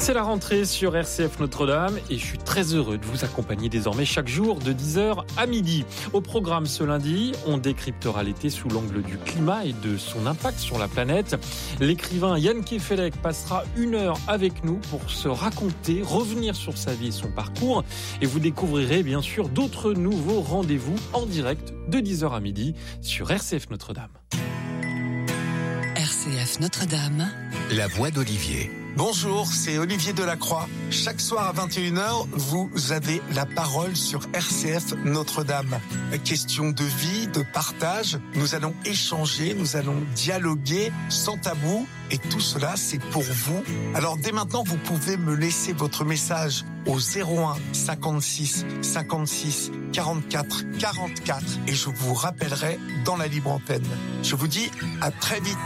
C'est la rentrée sur RCF Notre-Dame et je suis très heureux de vous accompagner désormais chaque jour de 10h à midi. Au programme ce lundi, on décryptera l'été sous l'angle du climat et de son impact sur la planète. L'écrivain Jan Kefelec passera 1 heure avec nous pour se raconter, revenir sur sa vie et son parcours. Et vous découvrirez bien sûr d'autres nouveaux rendez-vous en direct de 10h à midi sur RCF Notre-Dame. RCF Notre-Dame, la voix d'Olivier. Bonjour, c'est Olivier Delacroix. Chaque soir à 21h, vous avez la parole sur RCF Notre-Dame. Question de vie, de partage. Nous allons échanger, nous allons dialoguer sans tabou. Et tout cela, c'est pour vous. Alors dès maintenant, vous pouvez me laisser votre message au 01 56 56 44 44 et je vous rappellerai dans la libre antenne. Je vous dis à très vite.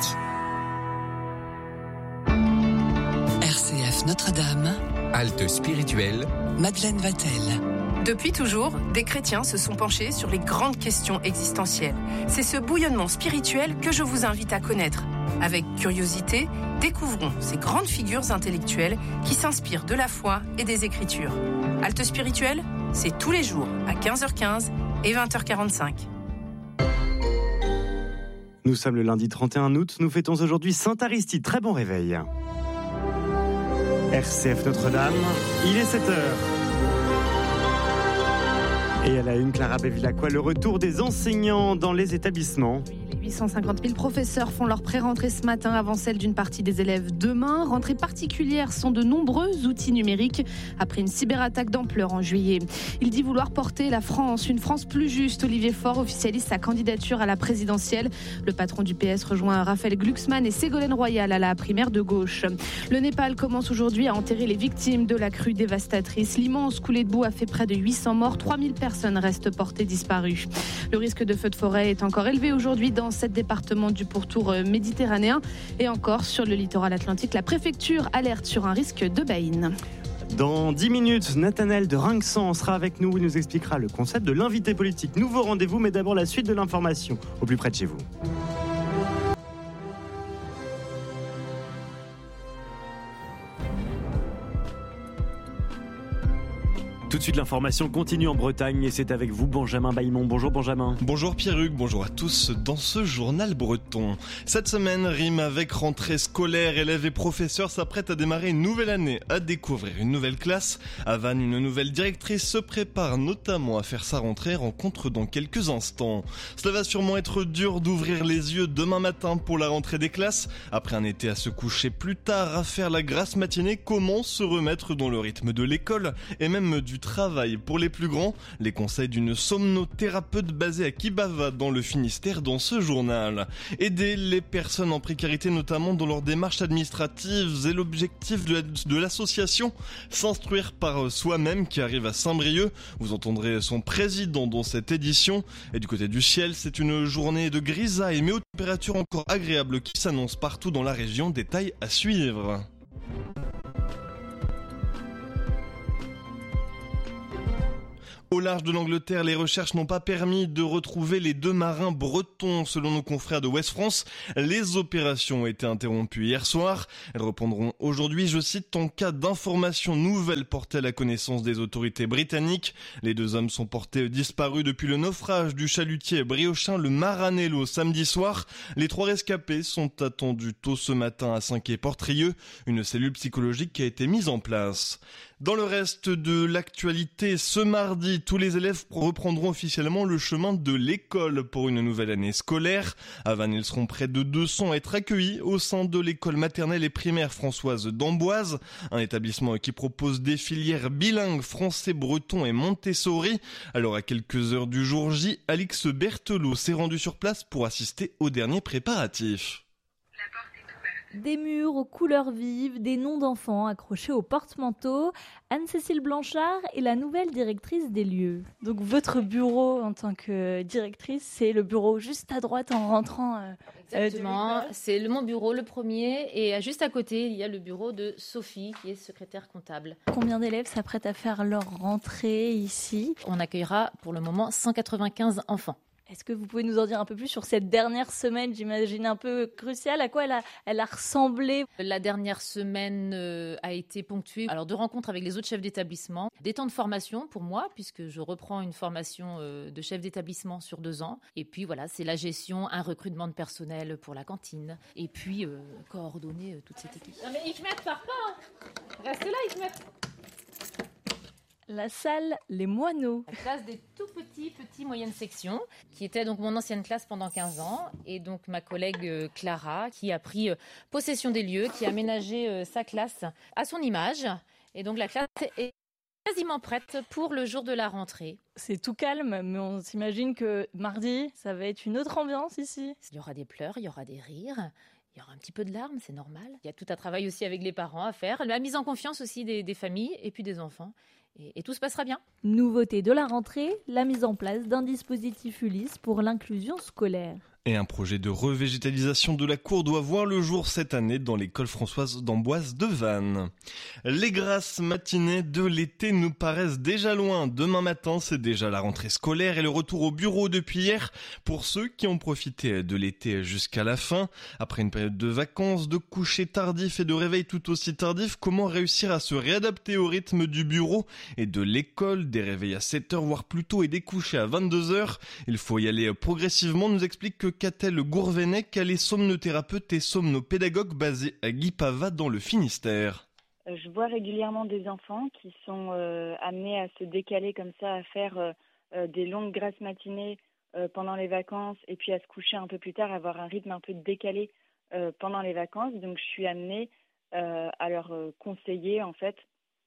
RCF Notre-Dame, halte spirituelle, Madeleine Vatel. Depuis toujours, des chrétiens se sont penchés sur les grandes questions existentielles. C'est ce bouillonnement spirituel que je vous invite à connaître. Avec curiosité, découvrons ces grandes figures intellectuelles qui s'inspirent de la foi et des Écritures. Halte spirituelle, c'est tous les jours à 15h15 et 20h45. Nous sommes le lundi 31 août, nous fêtons aujourd'hui Sainte Aristide. Très bon réveil. RCF Notre-Dame, il est 7h. Et à la une, Clara Bevilacqua, le retour des enseignants dans les établissements. Les 850 000 professeurs font leur pré-rentrée ce matin avant celle d'une partie des élèves demain. Rentrée particulière sont de nombreux outils numériques après une cyberattaque d'ampleur en juillet. Il dit vouloir porter la France, une France plus juste. Olivier Faure officialise sa candidature à la présidentielle. Le patron du PS rejoint Raphaël Glucksmann et Ségolène Royal à la primaire de gauche. Le Népal commence aujourd'hui à enterrer les victimes de la crue dévastatrice. L'immense coulée de boue a fait près de 800 morts, 3000 personnes restent portées disparues. Le risque de feu de forêt est encore élevé aujourd'hui dans 7 départements du pourtour méditerranéen et encore sur le littoral atlantique. La préfecture alerte sur un risque de baïne. Dans 10 minutes, Nathanaël de Rinxan sera avec nous. Il nous expliquera le concept de l'invité politique. Nouveau rendez-vous, mais d'abord la suite de l'information au plus près de chez vous. Tout de suite, l'information continue en Bretagne et c'est avec vous, Benjamin Baillemont. Bonjour Benjamin. Bonjour Pierre-Hugues, bonjour à tous dans ce journal breton. Cette semaine rime avec rentrée scolaire. Élèves et professeurs s'apprêtent à démarrer une nouvelle année, à découvrir une nouvelle classe. À Vannes, une nouvelle directrice se prépare notamment à faire sa rentrée, rencontre dans quelques instants. Cela va sûrement être dur d'ouvrir les yeux demain matin pour la rentrée des classes. Après un été à se coucher plus tard, à faire la grasse matinée, comment se remettre dans le rythme de l'école et même du travail pour les plus grands, les conseils d'une somnothérapeute basée à Kibava dans le Finistère dans ce journal. Aider les personnes en précarité notamment dans leurs démarches administratives et l'objectif de l'association S'instruire par soi-même qui arrive à Saint-Brieuc. Vous entendrez son président dans cette édition. Et du côté du ciel, c'est une journée de grisaille mais aux températures encore agréables qui s'annoncent partout dans la région. Détails à suivre. Au large de l'Angleterre, les recherches n'ont pas permis de retrouver les 2 marins bretons. Selon nos confrères de Ouest France, les opérations ont été interrompues hier soir. Elles reprendront aujourd'hui, je cite, en cas d'informations nouvelles portées à la connaissance des autorités britanniques. Les 2 hommes sont portés disparus depuis le naufrage du chalutier briochin le Maranello samedi soir. Les 3 rescapés sont attendus tôt ce matin à Saint-Quay-Portrieux. Une cellule psychologique qui a été mise en place. Dans le reste de l'actualité, ce mardi, tous les élèves reprendront officiellement le chemin de l'école pour une nouvelle année scolaire. À Vannes, ils seront près de 200 à être accueillis au sein de l'école maternelle et primaire Françoise d'Amboise, un établissement qui propose des filières bilingues français, breton et Montessori. Alors à quelques heures du jour J, Alix Berthelot s'est rendu sur place pour assister aux derniers préparatifs. Des murs aux couleurs vives, des noms d'enfants accrochés au porte-manteau. Anne-Cécile Blanchard est la nouvelle directrice des lieux. Donc votre bureau en tant que directrice, c'est le bureau juste à droite en rentrant. Exactement, c'est mon bureau, le premier, et juste à côté, il y a le bureau de Sophie, qui est secrétaire comptable. Combien d'élèves s'apprêtent à faire leur rentrée ici ? On accueillera pour le moment 195 enfants. Est-ce que vous pouvez nous en dire un peu plus sur cette dernière semaine, j'imagine un peu cruciale? À quoi elle a ressemblé? La dernière semaine a été ponctuée de rencontres avec les autres chefs d'établissement, des temps de formation pour moi, puisque je reprends une formation de chef d'établissement sur 2 ans. Et puis voilà, c'est la gestion, un recrutement de personnel pour la cantine. Et puis coordonner toute cette équipe. Non mais Hikmet, pars pas, hein. Reste là, Hikmet. La salle Les Moineaux. La classe des tout petits moyenne section, qui était donc mon ancienne classe pendant 15 ans. Et donc ma collègue Clara, qui a pris possession des lieux, qui a aménagé sa classe à son image. Et donc la classe est quasiment prête pour le jour de la rentrée. C'est tout calme, mais on s'imagine que mardi, ça va être une autre ambiance ici. Il y aura des pleurs, il y aura des rires. Il y aura un petit peu de larmes, c'est normal. Il y a tout un travail aussi avec les parents à faire. La mise en confiance aussi des familles et puis des enfants. Et tout se passera bien. Nouveauté de la rentrée, la mise en place d'un dispositif Ulysse pour l'inclusion scolaire. Et un projet de revégétalisation de la cour doit voir le jour cette année dans l'école Françoise d'Amboise de Vannes. Les grasses matinées de l'été nous paraissent déjà loin. Demain matin, c'est déjà la rentrée scolaire et le retour au bureau depuis hier pour ceux qui ont profité de l'été jusqu'à la fin. Après une période de vacances, de coucher tardif et de réveil tout aussi tardif, comment réussir à se réadapter au rythme du bureau et de l'école, des réveils à 7h voire plus tôt et des couchers à 22h. Il faut y aller progressivement, nous explique que Catel Gourvenec, elle est somnothérapeute et somnopédagogue basée à Guipava dans le Finistère. Je vois régulièrement des enfants qui sont amenés à se décaler comme ça, à faire des longues grasses matinées pendant les vacances et puis à se coucher un peu plus tard, avoir un rythme un peu décalé pendant les vacances. Donc je suis amenée à leur conseiller en fait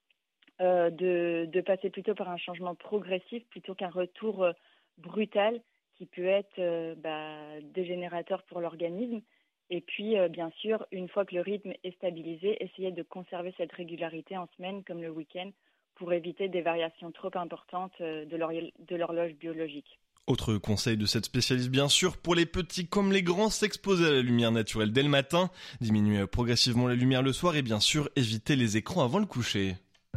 de passer plutôt par un changement progressif plutôt qu'un retour brutal qui peut être dégénérateur pour l'organisme. Et puis, bien sûr, une fois que le rythme est stabilisé, essayer de conserver cette régularité en semaine comme le week-end pour éviter des variations trop importantes de l'horloge biologique. Autre conseil de cette spécialiste bien sûr, pour les petits comme les grands, s'exposer à la lumière naturelle dès le matin, diminuer progressivement la lumière le soir et bien sûr éviter les écrans avant le coucher.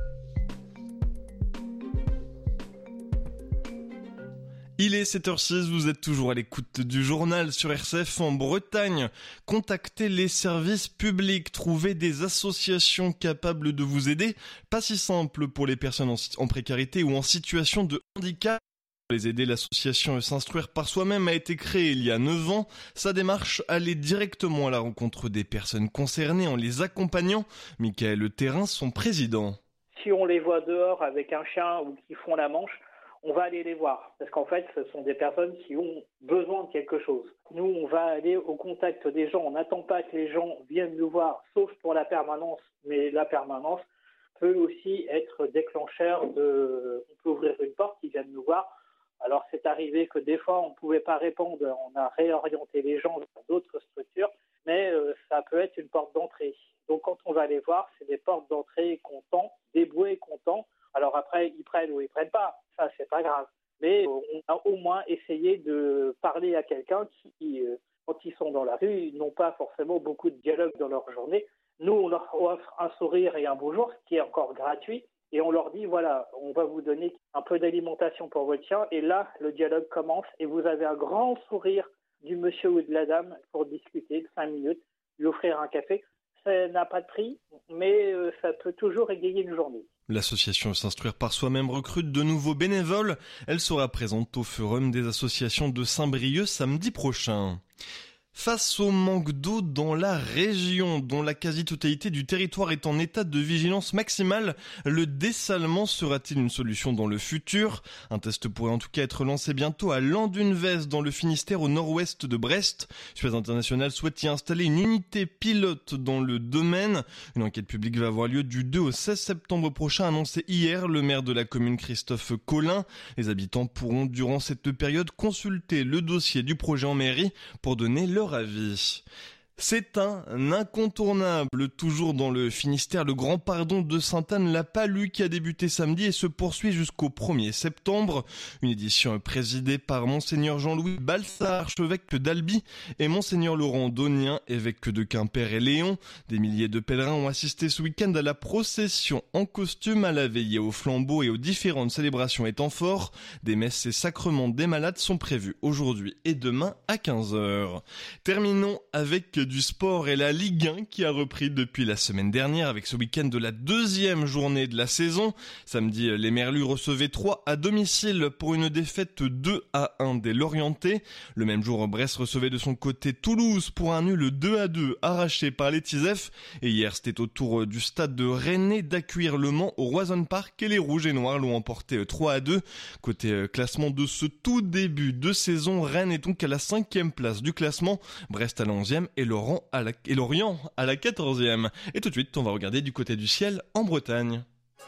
Il est 7h06, vous êtes toujours à l'écoute du journal sur RCF en Bretagne. Contactez les services publics, trouvez des associations capables de vous aider. Pas si simple pour les personnes en précarité ou en situation de handicap. Pour les aider, l'association S'instruire par soi-même a été créée il y a 9 ans. Sa démarche, aller directement à la rencontre des personnes concernées en les accompagnant. Michael Terrain, son président. Si on les voit dehors avec un chien ou qui font la manche, on va aller les voir, parce qu'en fait, ce sont des personnes qui ont besoin de quelque chose. Nous, on va aller au contact des gens. On n'attend pas que les gens viennent nous voir, sauf pour la permanence. Mais la permanence peut aussi être déclencheur on peut ouvrir une porte, ils viennent nous voir. Alors, c'est arrivé que des fois, on ne pouvait pas répondre. On a réorienté les gens vers d'autres structures, mais ça peut être une porte d'entrée. Donc, quand on va les voir, c'est des portes d'entrée qu'on tend, débouées qu'on tend. Alors après, ils prennent ou ils prennent pas. Ça, c'est pas grave. Mais on a au moins essayé de parler à quelqu'un qui, quand ils sont dans la rue, n'ont pas forcément beaucoup de dialogue dans leur journée. Nous, on leur offre un sourire et un bonjour, ce qui est encore gratuit. Et on leur dit, voilà, on va vous donner un peu d'alimentation pour votre chien. Et là, le dialogue commence et vous avez un grand sourire du monsieur ou de la dame pour discuter de 5 minutes, lui offrir un café. Ça n'a pas de prix, mais ça peut toujours égayer une journée. L'association S'instruire par soi-même recrute de nouveaux bénévoles. Elle sera présente au Forum des associations de Saint-Brieuc samedi prochain. Face au manque d'eau dans la région, dont la quasi-totalité du territoire est en état de vigilance maximale, le dessalement sera-t-il une solution dans le futur ? Un test pourrait en tout cas être lancé bientôt à Landunvez, dans le Finistère, au nord-ouest de Brest. Suez International souhaite y installer une unité pilote dans le domaine. Une enquête publique va avoir lieu du 2 au 16 septembre prochain, annoncé hier le maire de la commune Christophe Collin. Les habitants pourront durant cette période consulter le dossier du projet en mairie pour donner leur avis. C'est un incontournable, toujours dans le Finistère, le Grand Pardon de Sainte-Anne-la-Palue qui a débuté samedi et se poursuit jusqu'au 1er septembre. Une édition présidée par Monseigneur Jean-Louis Balsard, archevêque d'Albi, et Monseigneur Laurent Daunien, évêque de Quimper et Léon. Des milliers de pèlerins ont assisté ce week-end à la procession en costume, à la veillée aux flambeaux et aux différentes célébrations et temps forts. Des messes et sacrements des malades sont prévus aujourd'hui et demain à 15h. Terminons avec du sport et la Ligue 1 qui a repris depuis la semaine dernière avec ce week-end de la deuxième journée de la saison. Samedi, les Merlus recevaient 3 à domicile pour une défaite 2-1 des Lorientais. Le même jour, Brest recevait de son côté Toulouse pour un nul 2-2 arraché par les Tisef. Et hier, c'était au tour du stade de Rennes d'accueillir Le Mans au Roison Park et les Rouges et Noirs l'ont emporté 3-2. Côté classement de ce tout début de saison, Rennes est donc à la 5e place du classement, Brest à la 11e et Lorient à la 14e. Et tout de suite, on va regarder du côté du ciel en Bretagne.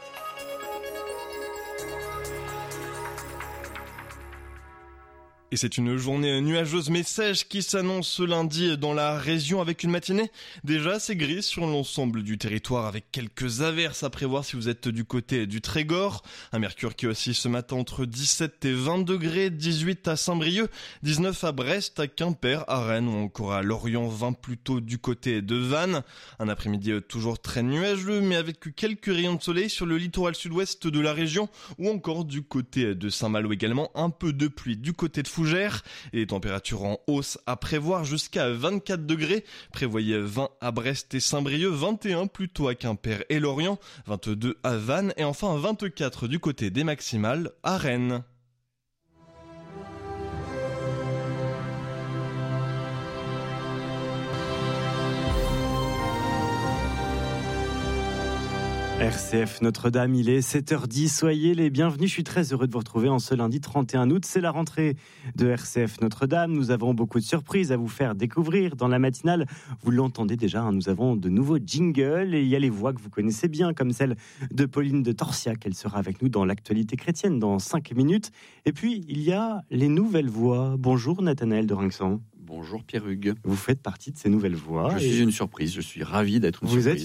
Et c'est une journée nuageuse mais sèche qui s'annonce ce lundi dans la région avec une matinée déjà assez grise sur l'ensemble du territoire avec quelques averses à prévoir si vous êtes du côté du Trégor. Un mercure qui oscille ce matin entre 17 et 20 degrés, 18 à Saint-Brieuc, 19 à Brest, à Quimper, à Rennes ou encore à Lorient, 20 plutôt du côté de Vannes. Un après-midi toujours très nuageux mais avec quelques rayons de soleil sur le littoral sud-ouest de la région ou encore du côté de Saint-Malo également, un peu de pluie du côté de Fougères et les températures en hausse à prévoir jusqu'à 24 degrés. Prévoyez 20 à Brest et Saint-Brieuc, 21 plutôt à Quimper et Lorient, 22 à Vannes et enfin 24 du côté des maximales à Rennes. RCF Notre-Dame, il est 7h10, soyez les bienvenus, je suis très heureux de vous retrouver en ce lundi 31 août, c'est la rentrée de RCF Notre-Dame, nous avons beaucoup de surprises à vous faire découvrir dans la matinale, vous l'entendez déjà, nous avons de nouveaux jingles et il y a les voix que vous connaissez bien comme celle de Pauline de Torsiac, elle sera avec nous dans l'actualité chrétienne dans 5 minutes, et puis il y a les nouvelles voix. Bonjour Nathanaël de Rinxan. Bonjour Pierre-Hugues. Vous faites partie de ces nouvelles voix. Je suis une surprise, je suis ravi d'être une surprise. Vous êtes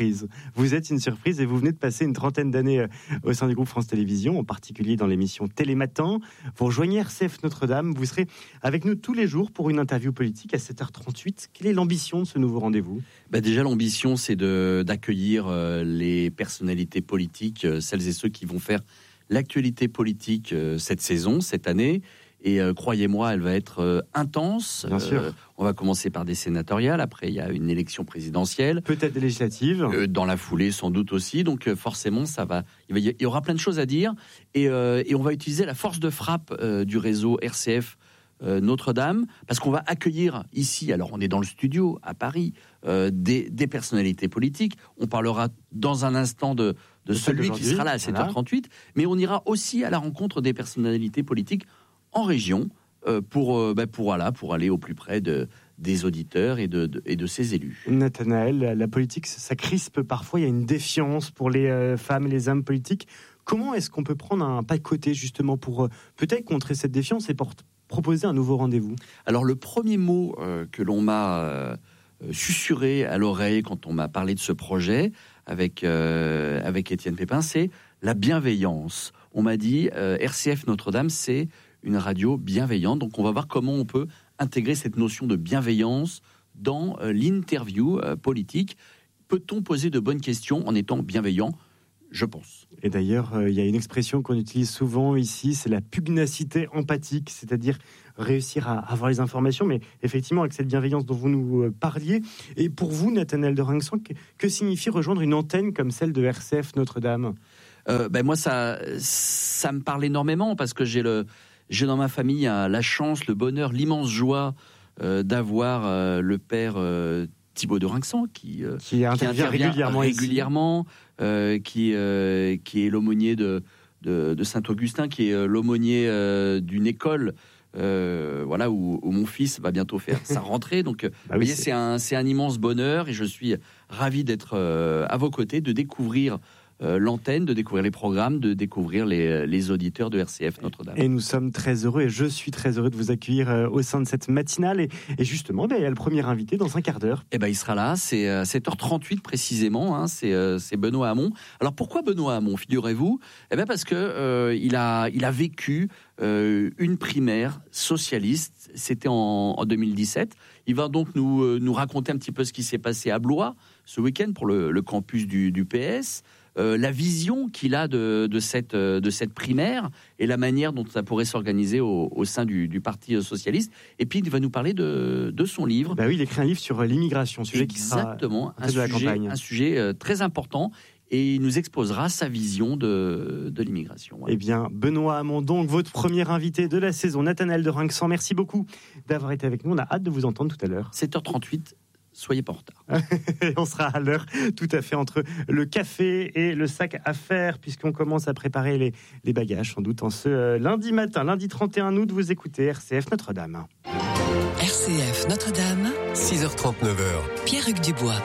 une surprise et vous venez de passer une trentaine d'années au sein du groupe France Télévisions, en particulier dans l'émission Télématin. Vous rejoignez RCF Notre-Dame, vous serez avec nous tous les jours pour une interview politique à 7h38. Quelle est l'ambition de ce nouveau rendez-vous ? Déjà l'ambition c'est d'accueillir les personnalités politiques, celles et ceux qui vont faire l'actualité politique cette saison, cette année. Et croyez-moi, elle va être intense. Bien sûr. On va commencer par des sénatoriales. Après, il y a une élection présidentielle. Peut-être des législatives. Dans la foulée, sans doute aussi. Donc forcément, il y aura plein de choses à dire. Et on va utiliser la force de frappe du réseau RCF Notre-Dame. Parce qu'on va accueillir ici, alors on est dans le studio à Paris, des personnalités politiques. On parlera dans un instant de celui qui sera là à 7h38. Mais on ira aussi à la rencontre des personnalités politiques en région pour aller au plus près des auditeurs et de ses élus. Nathanaël, la politique, ça crispe parfois, il y a une défiance pour les femmes et les hommes politiques. Comment est-ce qu'on peut prendre un pas de côté justement pour peut-être contrer cette défiance et pour proposer un nouveau rendez-vous ? Alors le premier mot que l'on m'a susurré à l'oreille quand on m'a parlé de ce projet avec Étienne Pépin, c'est la bienveillance. On m'a dit RCF Notre-Dame, c'est une radio bienveillante. Donc on va voir comment on peut intégrer cette notion de bienveillance dans l'interview politique. Peut-on poser de bonnes questions en étant bienveillant ? Je pense. Et d'ailleurs, il y a une expression qu'on utilise souvent ici, c'est la pugnacité empathique, c'est-à-dire réussir à avoir les informations, mais effectivement avec cette bienveillance dont vous nous parliez. Et pour vous, Nathanaël de Rinxan, que signifie rejoindre une antenne comme celle de RCF Notre-Dame ? Moi, ça me parle énormément parce que j'ai dans ma famille la chance, le bonheur, l'immense joie d'avoir le père Thibaut de Rinxan qui intervient régulièrement qui est l'aumônier de Saint-Augustin, qui est l'aumônier d'une école où mon fils va bientôt faire sa rentrée. Donc, vous voyez, c'est un immense bonheur et je suis ravi d'être à vos côtés, de découvrir l'antenne, de découvrir les programmes, de découvrir les auditeurs de RCF Notre-Dame. Et nous sommes très heureux, et je suis très heureux de vous accueillir au sein de cette matinale. Et justement, il y a le premier invité dans un quart d'heure. Il sera là, c'est 7h38 précisément, hein, c'est Benoît Hamon. Alors pourquoi Benoît Hamon, figurez-vous ? Parce que il a vécu une primaire socialiste, c'était en 2017. Il va donc nous raconter un petit peu ce qui s'est passé à Blois ce week-end pour le campus du PS. La vision qu'il a de cette primaire et la manière dont ça pourrait s'organiser au sein du Parti socialiste. Et puis, il va nous parler de son livre. Oui, il écrit un livre sur l'immigration, sujet qui sera un sujet très important. Et il nous exposera sa vision de l'immigration. Voilà. Benoît Hamon, donc, votre premier invité de la saison, Nathanaël de Rinxan. Merci beaucoup d'avoir été avec nous. On a hâte de vous entendre tout à l'heure. 7h38. Soyez pas en retard. On sera à l'heure tout à fait entre le café et le sac à faire, puisqu'on commence à préparer les bagages, sans doute en ce lundi matin, lundi 31 août. Vous écoutez RCF Notre-Dame. RCF Notre-Dame, 6h39. Pierre-Hugues Dubois.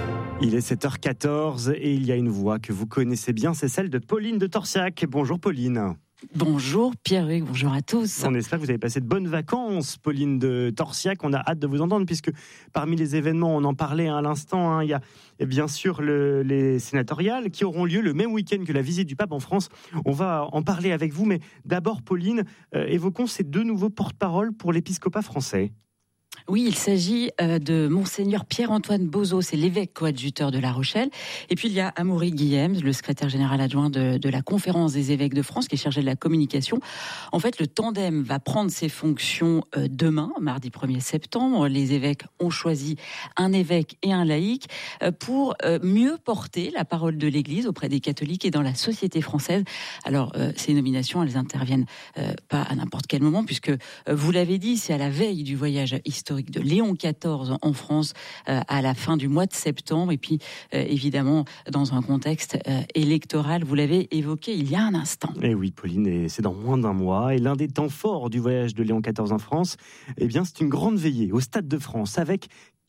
Il est 7h14 et il y a une voix que vous connaissez bien, c'est celle de Pauline de Torsiac. Bonjour Pauline. Bonjour Pierre-Hugues, bonjour à tous. On espère que vous avez passé de bonnes vacances, Pauline de Torsiac. On a hâte de vous entendre puisque parmi les événements, on en parlait à l'instant, il y a bien sûr les sénatoriales qui auront lieu le même week-end que la visite du pape en France. On va en parler avec vous, mais d'abord Pauline, évoquons ces 2 nouveaux porte-parole pour l'épiscopat français. Oui, il s'agit de Monseigneur Pierre-Antoine Bozo, c'est l'évêque coadjuteur de La Rochelle. Et puis il y a Amaury Guillems, le secrétaire général adjoint de la Conférence des évêques de France, qui est chargé de la communication. En fait, le tandem va prendre ses fonctions demain, mardi 1er septembre. Les évêques ont choisi un évêque et un laïc pour mieux porter la parole de l'Église auprès des catholiques et dans la société française. Alors, ces nominations, elles interviennent pas à n'importe quel moment, puisque vous l'avez dit, c'est à la veille du voyage historique de Léon XIV en France à la fin du mois de septembre, et puis évidemment dans un contexte électoral, vous l'avez évoqué il y a un instant. Et oui Pauline, et c'est dans moins d'un mois, et l'un des temps forts du voyage de Léon XIV en France, c'est une grande veillée au Stade de France avec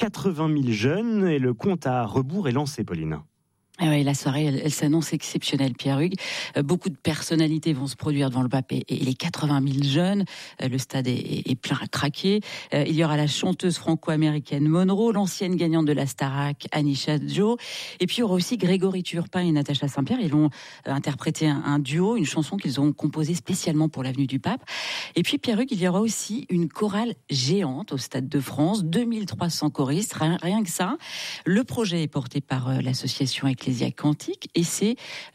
80 000 jeunes, et le compte à rebours est lancé, Pauline. Oui, la soirée, elle s'annonce exceptionnelle, Pierre-Hugues. Beaucoup de personnalités vont se produire devant le pape et les 80 000 jeunes. Le stade est plein à craquer. Il y aura la chanteuse franco-américaine Monroe, l'ancienne gagnante de la Starac, Anisha Joe. Et puis il y aura aussi Grégory Turpin et Natacha Saint-Pierre. Ils vont interpréter un duo, une chanson qu'ils ont composée spécialement pour l'avenue du pape. Et puis Pierre-Hugues, il y aura aussi une chorale géante au Stade de France, 2300 choristes, rien que ça. Le projet est porté par l'association Ecclésiaque Cantique, et c'est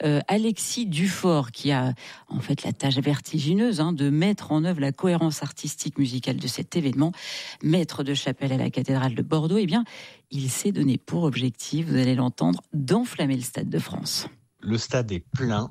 Alexis Dufort qui a en fait la tâche vertigineuse de mettre en œuvre la cohérence artistique musicale de cet événement. Maître de chapelle à la cathédrale de Bordeaux, il s'est donné pour objectif, vous allez l'entendre, d'enflammer le Stade de France. Le stade est plein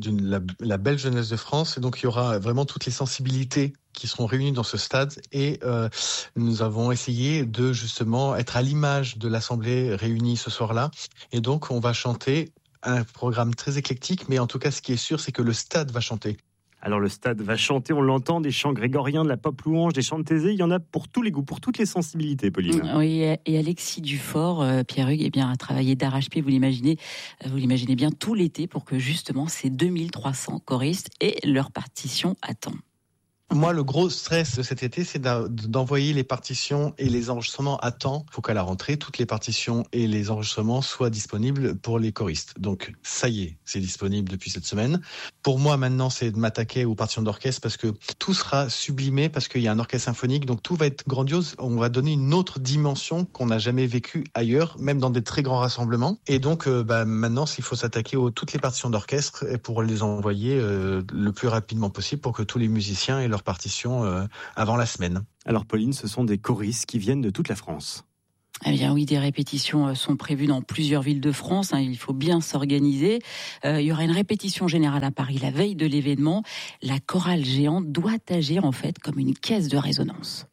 la belle jeunesse de France, et donc il y aura vraiment toutes les sensibilités qui seront réunies dans ce stade, et nous avons essayé de justement être à l'image de l'Assemblée réunie ce soir-là, et donc on va chanter un programme très éclectique, mais en tout cas ce qui est sûr, c'est que le stade va chanter. Alors le stade va chanter, on l'entend, des chants grégoriens, de la pop louange, des chants de Thésée, il y en a pour tous les goûts, pour toutes les sensibilités, Pauline. Oui, et Alexis Dufort, Pierre-Hugues, a travaillé d'arrache-pied, vous l'imaginez bien, tout l'été pour que justement ces 2300 choristes aient leur partition à temps. Moi, le gros stress de cet été, c'est d'envoyer les partitions et les enregistrements à temps. Il faut qu'à la rentrée, toutes les partitions et les enregistrements soient disponibles pour les choristes. Donc, ça y est, c'est disponible depuis cette semaine. Pour moi, maintenant, c'est de m'attaquer aux partitions d'orchestre parce que tout sera sublimé, parce qu'il y a un orchestre symphonique. Donc, tout va être grandiose. On va donner une autre dimension qu'on n'a jamais vécue ailleurs, même dans des très grands rassemblements. Et donc, maintenant, il faut s'attaquer à toutes les partitions d'orchestre pour les envoyer le plus rapidement possible pour que tous les musiciens aient leur partition avant la semaine. Alors Pauline, ce sont des choristes qui viennent de toute la France. Eh bien oui, des répétitions sont prévues dans plusieurs villes de France, il faut bien s'organiser. Il y aura une répétition générale à Paris la veille de l'événement. La chorale géante doit agir en fait comme une caisse de résonance.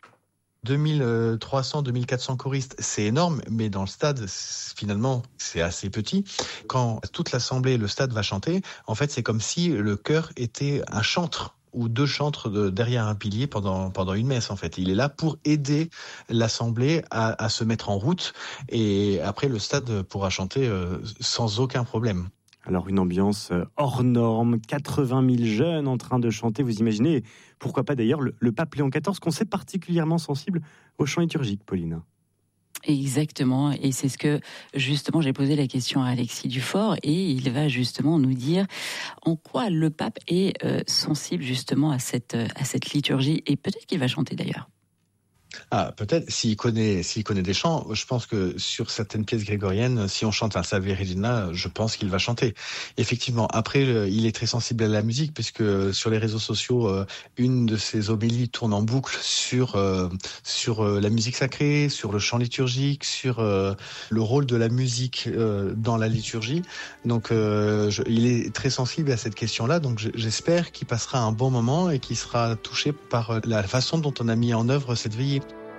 2300, 2400 choristes, c'est énorme, mais dans le stade, finalement, c'est assez petit. Quand toute l'assemblée, le stade va chanter, en fait, c'est comme si le chœur était un chantre ou deux chantres derrière un pilier pendant une messe, en fait. Il est là pour aider l'assemblée à se mettre en route, et après, le stade pourra chanter sans aucun problème. Alors une ambiance hors norme, 80 000 jeunes en train de chanter, vous imaginez, pourquoi pas d'ailleurs le pape Léon XIV, qu'on sait particulièrement sensible au chant liturgique, Pauline. Exactement, et c'est ce que justement j'ai posé la question à Alexis Dufort, et il va justement nous dire en quoi le pape est sensible justement à cette liturgie, et peut-être qu'il va chanter d'ailleurs. Ah, peut-être, s'il connaît des chants, je pense que sur certaines pièces grégoriennes, si on chante un Salve Regina, je pense qu'il va chanter. Effectivement, après, il est très sensible à la musique, puisque sur les réseaux sociaux, une de ses homélies tourne en boucle sur la musique sacrée, sur le chant liturgique, sur le rôle de la musique dans la liturgie. Donc, il est très sensible à cette question-là, donc j'espère qu'il passera un bon moment et qu'il sera touché par la façon dont on a mis en œuvre cette veillée.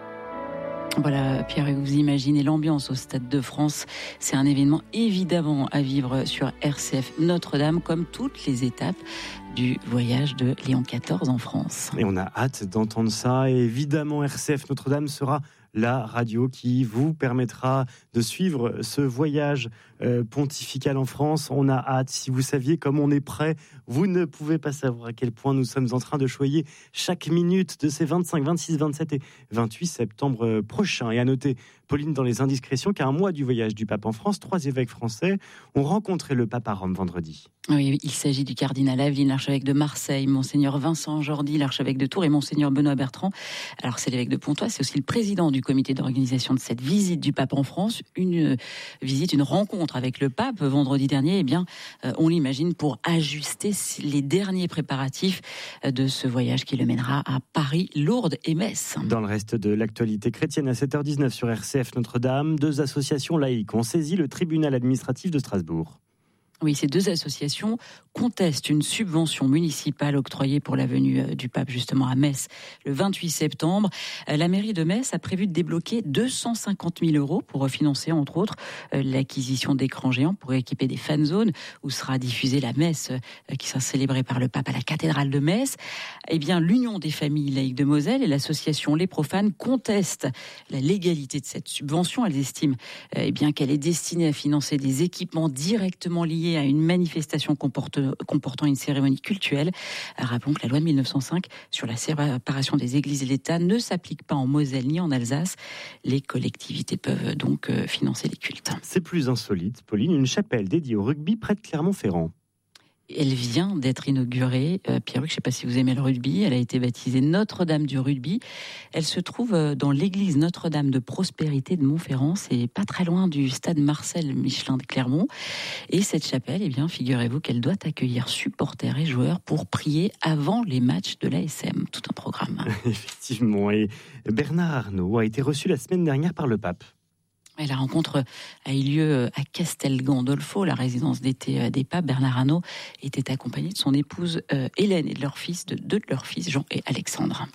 Voilà, Pierre, vous imaginez l'ambiance au Stade de France. C'est un événement évidemment à vivre sur RCF Notre-Dame, comme toutes les étapes du voyage de Léon XIV en France. Et on a hâte d'entendre ça. Et évidemment, RCF Notre-Dame sera la radio qui vous permettra de suivre ce voyage pontifical en France. On a hâte. Si vous saviez comme on est prêt, vous ne pouvez pas savoir à quel point nous sommes en train de choyer chaque minute de ces 25, 26, 27 et 28 septembre prochains. Et à noter, Pauline, dans les indiscrétions, qu'à un mois du voyage du pape en France, 3 évêques français ont rencontré le pape à Rome vendredi. Oui, il s'agit du cardinal Aveline, l'archevêque de Marseille, monseigneur Vincent Jordi, l'archevêque de Tours, et monseigneur Benoît Bertrand. Alors c'est l'évêque de Pontoise, c'est aussi le président du comité d'organisation de cette visite du pape en France, une rencontre avec le pape vendredi dernier. Eh bien, on l'imagine pour ajuster les derniers préparatifs de ce voyage qui le mènera à Paris, Lourdes et Metz. Dans le reste de l'actualité chrétienne, à 7h19 sur RCF Notre-Dame, 2 associations laïques ont saisi le tribunal administratif de Strasbourg. Oui, ces 2 associations contestent une subvention municipale octroyée pour la venue du pape justement à Metz le 28 septembre. La mairie de Metz a prévu de débloquer 250 000 € pour financer entre autres l'acquisition d'écrans géants pour équiper des fan zones où sera diffusée la messe qui sera célébrée par le pape à la cathédrale de Metz. Eh bien, l'Union des familles laïques de Moselle et l'association Les Profanes contestent la légalité de cette subvention. Elles estiment qu'elle est destinée à financer des équipements directement liés à une manifestation comportant une cérémonie cultuelle. Rappelons que la loi de 1905 sur la séparation des églises et l'État ne s'applique pas en Moselle ni en Alsace. Les collectivités peuvent donc financer les cultes. C'est plus insolite, Pauline, une chapelle dédiée au rugby près de Clermont-Ferrand. Elle vient d'être inaugurée. Pierre-Luc, je ne sais pas si vous aimez le rugby. Elle a été baptisée Notre-Dame du rugby. Elle se trouve dans l'église Notre-Dame de Prospérité de Montferrand. C'est pas très loin du stade Marcel Michelin de Clermont. Et cette chapelle, eh bien, figurez-vous qu'elle doit accueillir supporters et joueurs pour prier avant les matchs de l'ASM. Tout un programme. Effectivement. Et Bernard Arnault a été reçu la semaine dernière par le pape. Et la rencontre a eu lieu à Castel Gandolfo, la résidence d'été des papes. Bernard Arnault était accompagné de son épouse Hélène et de leur fils, de leurs fils Jean et Alexandre.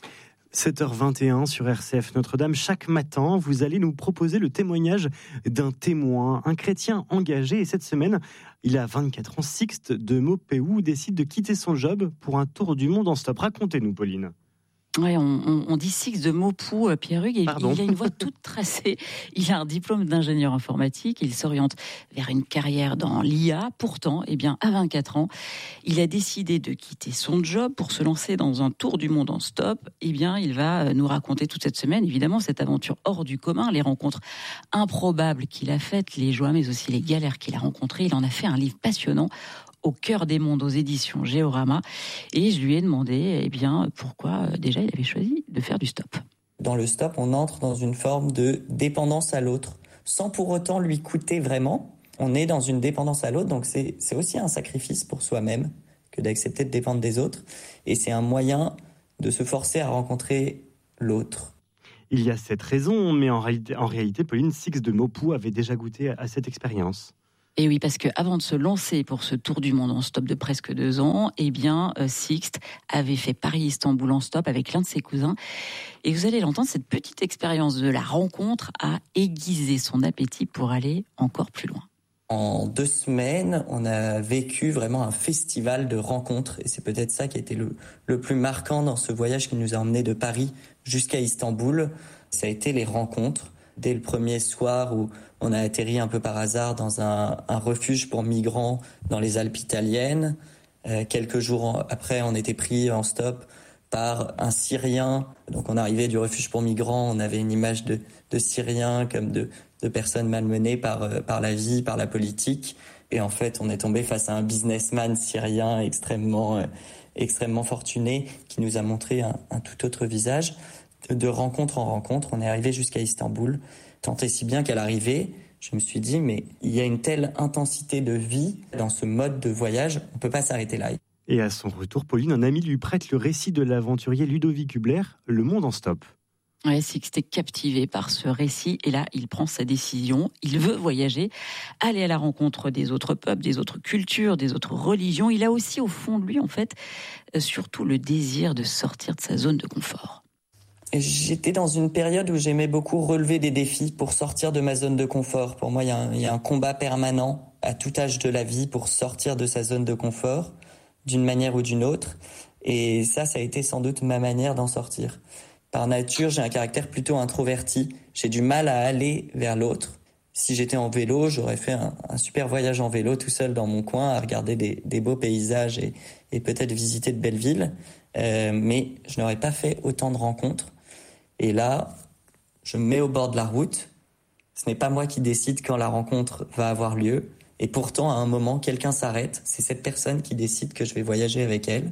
7h21 sur RCF Notre-Dame. Chaque matin, vous allez nous proposer le témoignage d'un témoin, un chrétien engagé. Et cette semaine, il a 24 ans, Sixte de Maupeou décide de quitter son job pour un tour du monde en stop. Racontez-nous, Pauline. Ouais, on dit Sixte de Maupeou, Pierre-Hugues, il a une voie toute tracée. Il a un diplôme d'ingénieur informatique, il s'oriente vers une carrière dans l'IA. Pourtant, à 24 ans, il a décidé de quitter son job pour se lancer dans un tour du monde en stop. Il va nous raconter toute cette semaine, évidemment, cette aventure hors du commun, les rencontres improbables qu'il a faites, les joies, mais aussi les galères qu'il a rencontrées. Il en a fait un livre passionnant, Au cœur des mondes, aux éditions Géorama, et je lui ai demandé pourquoi déjà il avait choisi de faire du stop. Dans le stop, on entre dans une forme de dépendance à l'autre, sans pour autant lui coûter vraiment. On est dans une dépendance à l'autre, donc c'est aussi un sacrifice pour soi-même que d'accepter de dépendre des autres, et c'est un moyen de se forcer à rencontrer l'autre. Il y a cette raison, mais en réalité, Pauline, Sixte de Maupeou avait déjà goûté à cette expérience. Et oui, parce qu'avant de se lancer pour ce tour du monde en stop de presque 2 ans, Sixte avait fait Paris-Istanbul en stop avec l'un de ses cousins. Et vous allez l'entendre, cette petite expérience de la rencontre a aiguisé son appétit pour aller encore plus loin. En 2 semaines, on a vécu vraiment un festival de rencontres. Et c'est peut-être ça qui a été le plus marquant dans ce voyage qui nous a emmenés de Paris jusqu'à Istanbul. Ça a été les rencontres. dès le premier soir où on a atterri un peu par hasard dans un refuge pour migrants dans les Alpes italiennes. Quelques jours après, on était pris en stop par un Syrien. Donc on arrivait du refuge pour migrants, on avait une image de Syriens comme de personnes malmenées par la vie, par la politique. Et en fait, on est tombé face à un businessman syrien extrêmement fortuné qui nous a montré un tout autre visage. De rencontre en rencontre, on est arrivé jusqu'à Istanbul. Tant et si bien qu'à l'arrivée, je me suis dit, mais il y a une telle intensité de vie dans ce mode de voyage, on ne peut pas s'arrêter là. Et à son retour, Pauline, un ami lui prête le récit de l'aventurier Ludovic Hubler, Le Monde en stop. Ouais, Sixte est captivé par ce récit et là, il prend sa décision. Il veut voyager, aller à la rencontre des autres peuples, des autres cultures, des autres religions. Il a aussi au fond de lui, en fait, surtout le désir de sortir de sa zone de confort. J'étais dans une période où j'aimais beaucoup relever des défis pour sortir de ma zone de confort. Pour moi, il y a un combat permanent à tout âge de la vie pour sortir de sa zone de confort, d'une manière ou d'une autre. Et ça a été sans doute ma manière d'en sortir. Par nature, j'ai un caractère plutôt introverti. J'ai du mal à aller vers l'autre. Si j'étais en vélo, j'aurais fait un super voyage en vélo tout seul dans mon coin à regarder des beaux paysages et peut-être visiter de belles villes. Mais je n'aurais pas fait autant de rencontres. Et là, je me mets au bord de la route. Ce n'est pas moi qui décide quand la rencontre va avoir lieu. Et pourtant, à un moment, quelqu'un s'arrête. C'est cette personne qui décide que je vais voyager avec elle.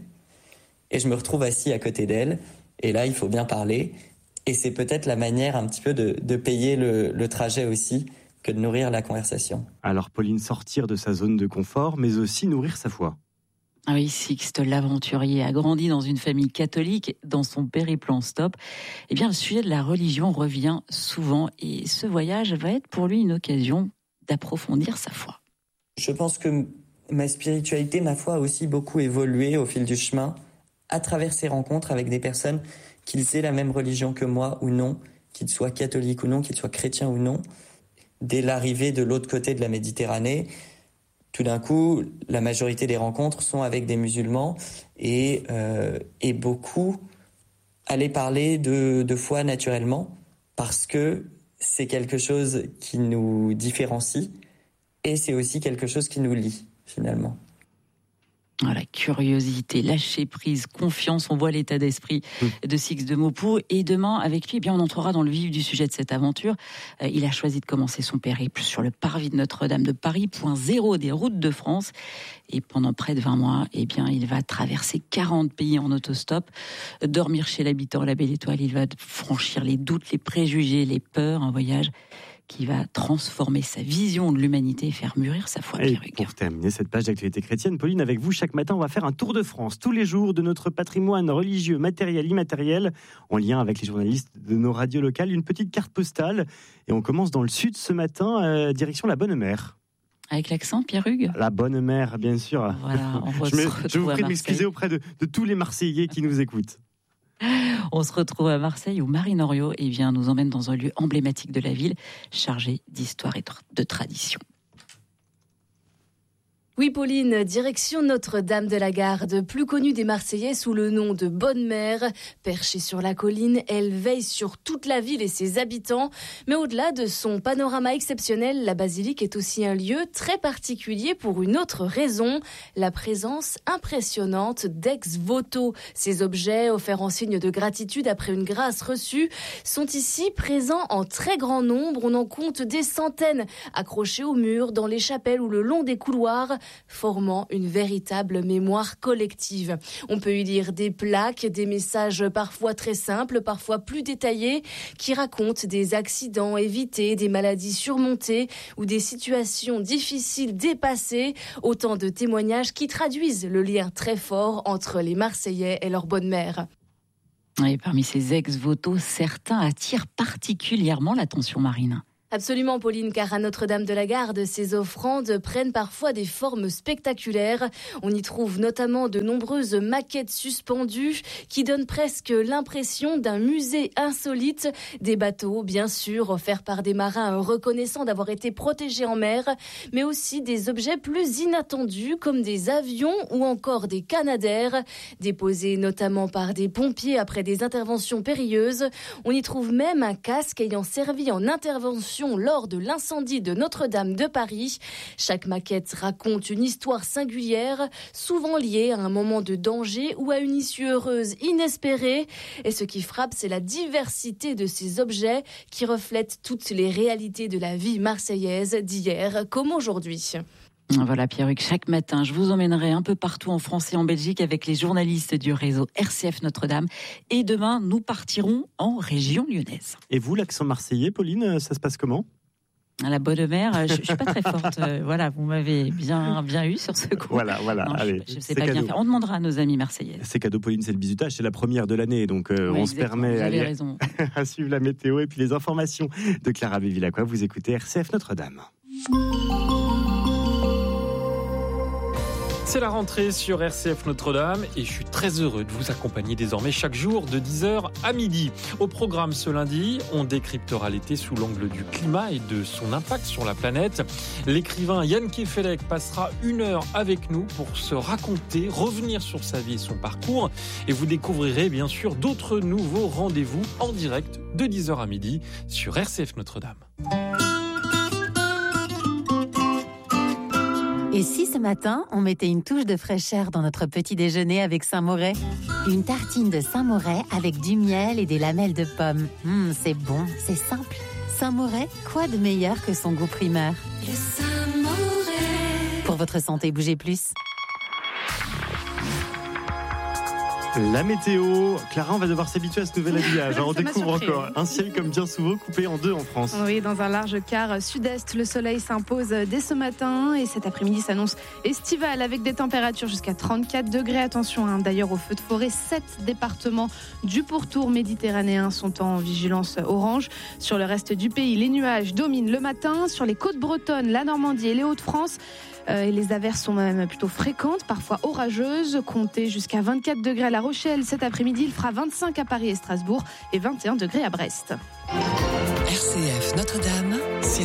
Et je me retrouve assis à côté d'elle. Et là, il faut bien parler. Et c'est peut-être la manière un petit peu de payer le trajet aussi que de nourrir la conversation. Alors, Pauline, sortir de sa zone de confort, mais aussi nourrir sa foi. Ah oui, Sixte l'aventurier a grandi dans une famille catholique. Dans son périple en stop, eh bien, le sujet de la religion revient souvent. Et ce voyage va être pour lui une occasion d'approfondir sa foi. Je pense que ma spiritualité, ma foi a aussi beaucoup évolué au fil du chemin, à travers ces rencontres avec des personnes, qu'ils aient la même religion que moi ou non, qu'ils soient catholiques ou non, qu'ils soient chrétiens ou non. Dès l'arrivée de l'autre côté de la Méditerranée, tout d'un coup, la majorité des rencontres sont avec des musulmans et beaucoup allaient parler de foi naturellement parce que c'est quelque chose qui nous différencie et c'est aussi quelque chose qui nous lie finalement. La curiosité, lâcher prise, confiance, on voit l'état d'esprit de Sixte de Maupoux. Et demain, avec lui, eh bien, on entrera dans le vif du sujet de cette aventure. Il a choisi de commencer son périple sur le parvis de Notre-Dame de Paris, point zéro des routes de France. Et pendant près de 20 mois, eh bien, il va traverser 40 pays en autostop, dormir chez l'habitant La Belle Étoile. Il va franchir les doutes, les préjugés, les peurs, un voyage qui va transformer sa vision de l'humanité et faire mûrir sa foi. Et pour terminer cette page d'actualité chrétienne, Pauline, avec vous, chaque matin, on va faire un tour de France, tous les jours, de notre patrimoine religieux, matériel, immatériel, en lien avec les journalistes de nos radios locales. Une petite carte postale. Et on commence dans le sud ce matin, direction la Bonne Mère. Avec l'accent, Pierre Hugues ? La Bonne Mère, bien sûr. Voilà, je vous prie de m'excuser auprès de tous les Marseillais qui nous écoutent. On se retrouve à Marseille où Marine Henriot nous emmène dans un lieu emblématique de la ville, chargé d'histoire et de tradition. Oui, Pauline, direction Notre-Dame de la Garde, plus connue des Marseillais sous le nom de Bonne Mère. Perchée sur la colline, elle veille sur toute la ville et ses habitants. Mais au-delà de son panorama exceptionnel, la basilique est aussi un lieu très particulier pour une autre raison, la présence impressionnante d'ex-voto. Ces objets, offerts en signe de gratitude après une grâce reçue, sont ici présents en très grand nombre. On en compte des centaines, accrochés aux murs, dans les chapelles ou le long des couloirs, formant une véritable mémoire collective. On peut y lire des plaques, des messages parfois très simples, parfois plus détaillés, qui racontent des accidents évités, des maladies surmontées ou des situations difficiles dépassées. Autant de témoignages qui traduisent le lien très fort entre les Marseillais et leur bonne mère. Et parmi ces ex-votos, certains attirent particulièrement l'attention, Marine. Absolument Pauline, car à Notre-Dame-de-la-Garde, ces offrandes prennent parfois des formes spectaculaires. On y trouve notamment de nombreuses maquettes suspendues qui donnent presque l'impression d'un musée insolite. Des bateaux, bien sûr, offerts par des marins reconnaissant d'avoir été protégés en mer, mais aussi des objets plus inattendus comme des avions ou encore des canadaires, déposés notamment par des pompiers après des interventions périlleuses. On y trouve même un casque ayant servi en intervention lors de l'incendie de Notre-Dame de Paris. Chaque maquette raconte une histoire singulière, souvent liée à un moment de danger ou à une issue heureuse inespérée. Et ce qui frappe, c'est la diversité de ces objets qui reflètent toutes les réalités de la vie marseillaise d'hier comme aujourd'hui. Voilà Pierre-Hugues, chaque matin, je vous emmènerai un peu partout en France et en Belgique avec les journalistes du réseau RCF Notre-Dame. Et demain, nous partirons en région lyonnaise. Et vous, l'accent marseillais, Pauline, ça se passe comment ? À la bonne mère, je suis pas très forte. Voilà, vous m'avez bien eu sur ce coup. Voilà. Non, allez, je sais pas bien faire. On demandera à nos amis marseillais. C'est cadeau, Pauline, c'est le bisutage, c'est la première de l'année, donc on se permet à suivre la météo et puis les informations de Clara Béville-Lacroix. Vous écoutez RCF Notre-Dame. C'est la rentrée sur RCF Notre-Dame et je suis très heureux de vous accompagner désormais chaque jour de 10h à midi. Au programme ce lundi, on décryptera l'été sous l'angle du climat et de son impact sur la planète. L'écrivain Jan Kefelec passera 1 heure avec nous pour se raconter, revenir sur sa vie et son parcours. Et vous découvrirez bien sûr d'autres nouveaux rendez-vous en direct de 10h à midi sur RCF Notre-Dame. Et si ce matin, on mettait une touche de fraîcheur dans notre petit déjeuner avec Saint-Moret ? Une tartine de Saint-Moret avec du miel et des lamelles de pommes. C'est bon, c'est simple. Saint-Moret, quoi de meilleur que son goût primeur ? Le Saint-Moret. Pour votre santé, bougez plus. La météo, Clara, on va devoir s'habituer à ce nouvel habillage. On découvre encore un ciel comme bien souvent coupé en deux en France. Oui, dans un large quart sud-est, le soleil s'impose dès ce matin et cet après-midi s'annonce estival avec des températures jusqu'à 34 degrés. Attention d'ailleurs aux feux de forêt, 7 départements du pourtour méditerranéen sont en vigilance orange. Sur le reste du pays, les nuages dominent le matin. Sur les côtes bretonnes, la Normandie et les Hauts-de-France, et les averses sont même plutôt fréquentes, parfois orageuses. Comptez jusqu'à 24 degrés à La Rochelle. Cet après-midi, il fera 25 à Paris et Strasbourg et 21 degrés à Brest. RCF Notre-Dame,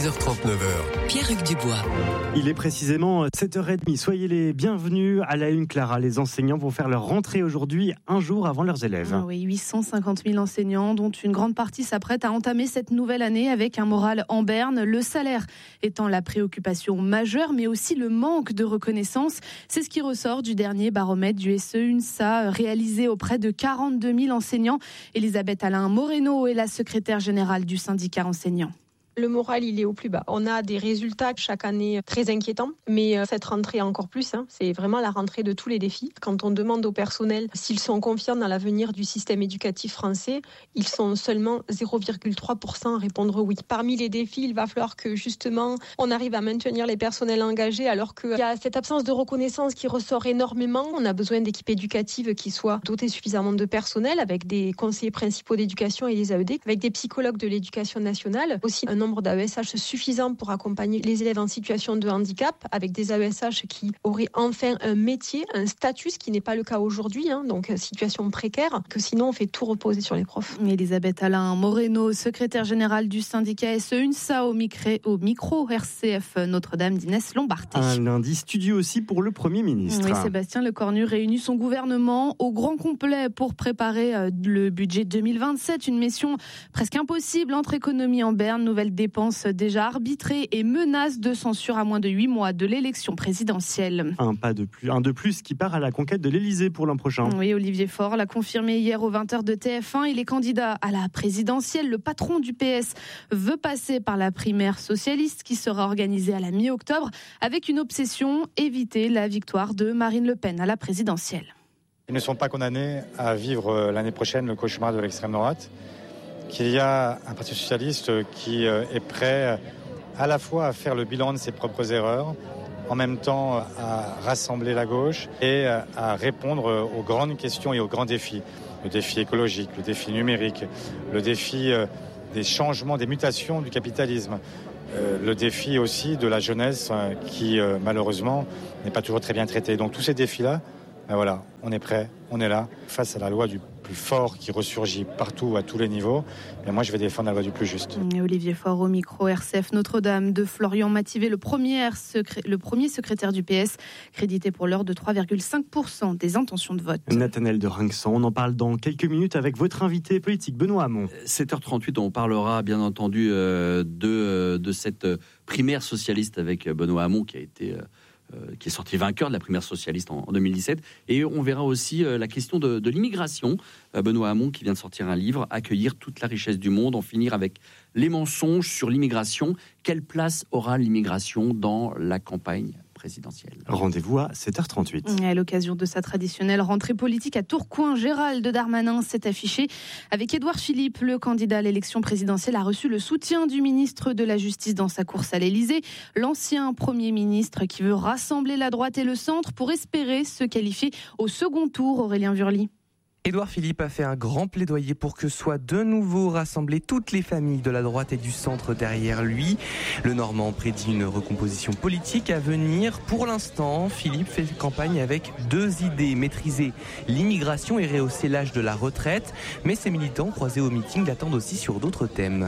6h39. Pierre-Hugues Dubois. Il est précisément 7h30. Soyez les bienvenus à la une, Clara. Les enseignants vont faire leur rentrée aujourd'hui, un jour avant leurs élèves. Oui, 850 000 enseignants, dont une grande partie s'apprête à entamer cette nouvelle année avec un moral en berne. Le salaire étant la préoccupation majeure, mais aussi le manque de reconnaissance. C'est ce qui ressort du dernier baromètre du SE-UNSA réalisé auprès de 42 000 enseignants. Elisabeth Alain Moreno est la secrétaire générale du syndicat enseignant. Le moral, il est au plus bas. On a des résultats chaque année très inquiétants, mais cette rentrée encore plus. C'est vraiment la rentrée de tous les défis. Quand on demande au personnel s'ils sont confiants dans l'avenir du système éducatif français, ils sont seulement 0,3% à répondre oui. Parmi les défis, il va falloir que justement on arrive à maintenir les personnels engagés alors qu'il y a cette absence de reconnaissance qui ressort énormément. On a besoin d'équipes éducatives qui soient dotées suffisamment de personnel avec des conseillers principaux d'éducation et des AED, avec des psychologues de l'éducation nationale, aussi un nombre d'AESH suffisant pour accompagner les élèves en situation de handicap, avec des AESH qui auraient enfin un métier, un statut, ce qui n'est pas le cas aujourd'hui, donc situation précaire, que sinon on fait tout reposer sur les profs. Elisabeth Alain Moreno, secrétaire générale du syndicat SE-UNSA au micro RCF Notre-Dame d'Inès Lombarté. Un lundi studio aussi pour le Premier ministre. Oui, Sébastien Lecornu réunit son gouvernement au grand complet pour préparer le budget 2027, une mission presque impossible entre économie en berne, nouvelles dépenses déjà arbitrées et menaces de censure à moins de 8 mois de l'élection présidentielle. Un de plus qui part à la conquête de l'Elysée pour l'an prochain. Oui, Olivier Faure l'a confirmé hier aux 20h de TF1. Il est candidat à la présidentielle. Le patron du PS veut passer par la primaire socialiste qui sera organisée à la mi-octobre avec une obsession, éviter la victoire de Marine Le Pen à la présidentielle. Ils ne sont pas condamnés à vivre l'année prochaine le cauchemar de l'extrême droite. Qu'il y a un parti socialiste qui est prêt à la fois à faire le bilan de ses propres erreurs, en même temps à rassembler la gauche et à répondre aux grandes questions et aux grands défis. Le défi écologique, le défi numérique, le défi des changements, des mutations du capitalisme. Le défi aussi de la jeunesse qui, malheureusement, n'est pas toujours très bien traitée. Donc tous ces défis-là, ben voilà, on est prêt, on est là, face à la loi du plus fort qui ressurgit partout, à tous les niveaux. Et moi, je vais défendre la loi du plus juste. Olivier Faure au micro. RCF Notre-Dame de Florian Mathivet, le premier secrétaire du PS, crédité pour l'heure de 3,5% des intentions de vote. Nathanaël de Rinxan, on en parle dans quelques minutes avec votre invité politique, Benoît Hamon. 7h38, on parlera bien entendu de cette primaire socialiste avec Benoît Hamon qui est sorti vainqueur de la primaire socialiste en 2017. Et on verra aussi la question de l'immigration. Benoît Hamon qui vient de sortir un livre, Accueillir toute la richesse du monde, en finir avec les mensonges sur l'immigration. Quelle place aura l'immigration dans la campagne présidentielle? Rendez-vous à 7h38. À l'occasion de sa traditionnelle rentrée politique à Tourcoing, Gérald Darmanin s'est affiché avec Édouard Philippe. Le candidat à l'élection présidentielle a reçu le soutien du ministre de la Justice dans sa course à l'Élysée. L'ancien Premier ministre qui veut rassembler la droite et le centre pour espérer se qualifier au second tour. Aurélien Vurly. Édouard Philippe a fait un grand plaidoyer pour que soient de nouveau rassemblées toutes les familles de la droite et du centre derrière lui. Le Normand prédit une recomposition politique à venir. Pour l'instant, Philippe fait campagne avec 2 idées. Maîtriser l'immigration et rehausser l'âge de la retraite. Mais ses militants croisés au meeting l'attendent aussi sur d'autres thèmes.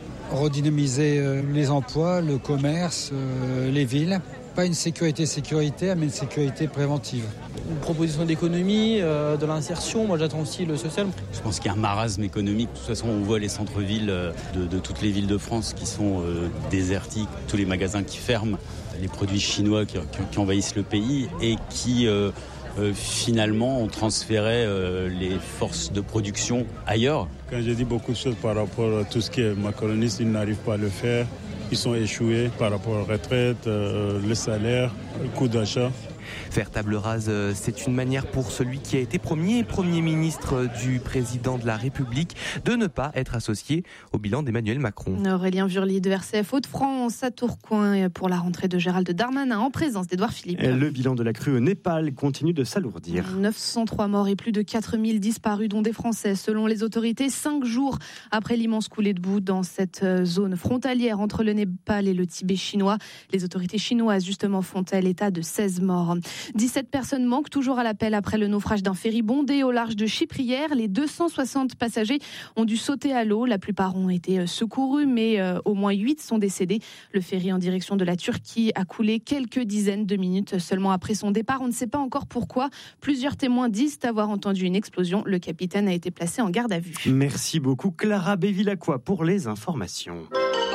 Redynamiser les emplois, le commerce, les villes. Pas une sécurité sécuritaire, mais une sécurité préventive. Une proposition d'économie, de l'insertion, moi j'attends aussi le social. Je pense qu'il y a un marasme économique. De toute façon, on voit les centres-villes de toutes les villes de France qui sont désertiques, tous les magasins qui ferment, les produits chinois qui envahissent le pays et qui finalement ont transféré les forces de production ailleurs. Quand je dis beaucoup de choses par rapport à tout ce qui est macroniste, ils n'arrivent pas à le faire. Ils sont échoués par rapport à la retraite, le salaire, le coût d'achat. Faire table rase, c'est une manière pour celui qui a été Premier ministre du président de la République de ne pas être associé au bilan d'Emmanuel Macron. Aurélien Vurly de RCF Hauts-de-France à Tourcoing pour la rentrée de Gérald Darmanin en présence d'Édouard Philippe. Le bilan de la crue au Népal continue de s'alourdir. 903 morts et plus de 4000 disparus, dont des Français, selon les autorités, 5 jours après l'immense coulée de boue dans cette zone frontalière entre le Népal et le Tibet chinois. Les autorités chinoises, justement, font l'état de 16 morts. 17 personnes manquent toujours à l'appel après le naufrage d'un ferry bondé au large de Chypre hier. Les 260 passagers ont dû sauter à l'eau. La plupart ont été secourus, mais au moins 8 sont décédés. Le ferry en direction de la Turquie a coulé quelques dizaines de minutes seulement après son départ. On ne sait pas encore pourquoi. Plusieurs témoins disent avoir entendu une explosion. Le capitaine a été placé en garde à vue. Merci beaucoup Clara Bevilacqua pour les informations.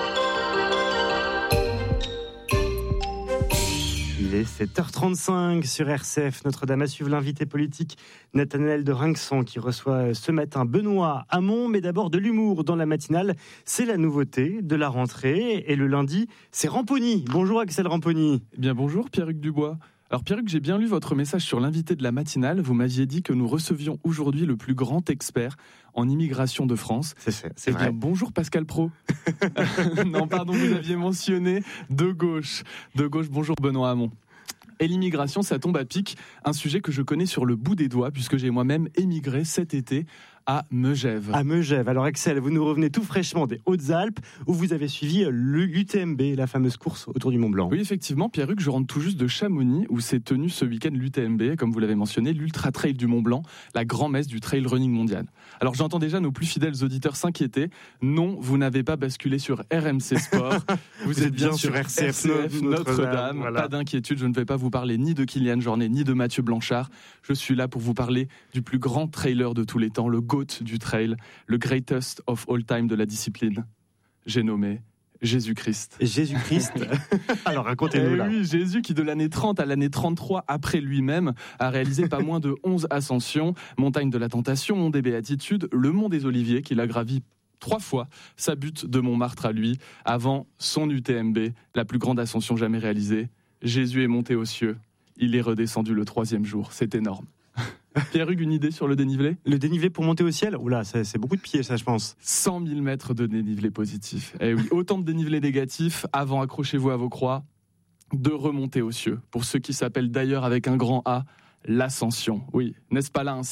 Il est 7h35 sur RCF. Notre-Dame à suivre l'invité politique Nathanaël de Rinxan qui reçoit ce matin Benoît Hamon. Mais d'abord de l'humour dans la matinale. C'est la nouveauté de la rentrée. Et le lundi, c'est Ramponi. Bonjour Axel Ramponi. Eh bien bonjour Pierre-Hugues Dubois. Alors Pierre-Hugues, j'ai bien lu votre message sur l'invité de la matinale. Vous m'aviez dit que nous recevions aujourd'hui le plus grand expert en immigration de France. C'est vrai. Bien, bonjour Pascal Praud. Non, pardon, vous aviez mentionné de gauche. Bonjour Benoît Hamon. Et l'immigration, ça tombe à pic. Un sujet que je connais sur le bout des doigts, puisque j'ai moi-même émigré cet été à Megève. À Megève. Alors Axel, vous nous revenez tout fraîchement des Hautes-Alpes, où vous avez suivi l'UTMB, la fameuse course autour du Mont Blanc. Oui, effectivement, Pierre-Hugues, je rentre tout juste de Chamonix, où s'est tenu ce week-end l'UTMB, comme vous l'avez mentionné, l'Ultra Trail du Mont Blanc, la grand-messe du trail running mondial. Alors j'entends déjà nos plus fidèles auditeurs s'inquiéter. Non, vous n'avez pas basculé sur RMC Sport. Vous êtes bien sur RCF Notre-Dame. Voilà. Pas d'inquiétude, je ne vais pas vous parler ni de Kylian Jornet, ni de Mathieu Blanchard. Je suis là pour vous parler du plus grand trailer de tous les temps, le GOAT du trail, le greatest of all time de la discipline. J'ai nommé Jésus-Christ. Jésus-Christ. Alors racontez-nous là. Oui, Jésus qui de l'année 30 à l'année 33 après lui-même a réalisé pas moins de 11 ascensions, montagne de la tentation, mont des béatitudes, le mont des Oliviers qu'il a gravi 3 fois, sa butte de Montmartre à lui, avant son UTMB, la plus grande ascension jamais réalisée. Jésus est monté aux cieux, il est redescendu le 3e jour, c'est énorme. Pierre-Hugues, une idée sur le dénivelé ? Le dénivelé pour monter au ciel ? Oula, c'est beaucoup de pieds, ça, je pense. 100 000 mètres de dénivelé positif. Eh oui, autant de dénivelé négatif. Avant, accrochez-vous à vos croix, de remonter aux cieux. Pour ceux qui s'appellent d'ailleurs avec un grand A, l'ascension. Oui, n'est-ce pas là un signe ?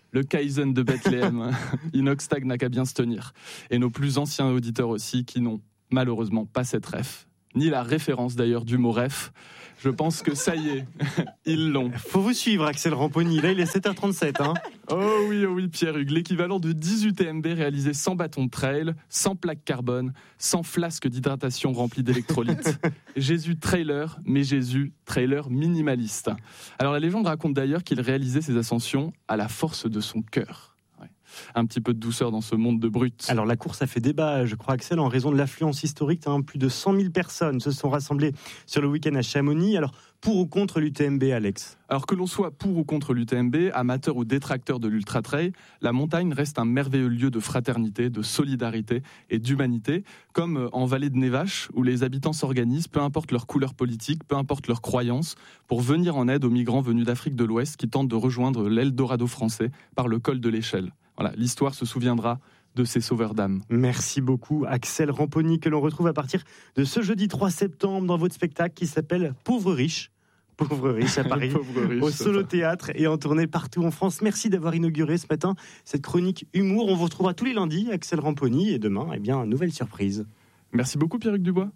Le Kaizen de Bethléem, Inoxtag n'a qu'à bien se tenir. Et nos plus anciens auditeurs aussi, qui n'ont malheureusement pas cette ref, ni la référence d'ailleurs du mot ref. Je pense que ça y est, ils l'ont. Faut vous suivre, Axel Ramponi. Là, il est 7h37. Hein. Oh oui, Pierre-Hugues. L'équivalent de 10 UTMB réalisés sans bâton de trail, sans plaque carbone, sans flasque d'hydratation remplie d'électrolytes. Jésus trailer, mais Jésus trailer minimaliste. Alors la légende raconte d'ailleurs qu'il réalisait ses ascensions à la force de son cœur. Un petit peu de douceur dans ce monde de brutes. Alors la course a fait débat, je crois, Axel, en raison de l'affluence historique. Plus de 100 000 personnes se sont rassemblées sur le week-end à Chamonix. Alors, pour ou contre l'UTMB, Alex ? Alors que l'on soit pour ou contre l'UTMB, amateur ou détracteur de l'ultra-trail, la montagne reste un merveilleux lieu de fraternité, de solidarité et d'humanité, comme en Vallée de Nevache, où les habitants s'organisent, peu importe leur couleur politique, peu importe leurs croyances, pour venir en aide aux migrants venus d'Afrique de l'Ouest qui tentent de rejoindre l'Eldorado français par le col de l'Échelle. Voilà, l'histoire se souviendra de ces sauveurs d'âmes. Merci beaucoup, Axel Ramponi, que l'on retrouve à partir de ce jeudi 3 septembre dans votre spectacle qui s'appelle Pauvre riche. Pauvre riche à Paris, au Solo Théâtre et en tournée partout en France. Merci d'avoir inauguré ce matin cette chronique humour. On vous retrouvera tous les lundis, Axel Ramponi, et demain, nouvelle surprise. Merci beaucoup, Pierre-Hugues Dubois.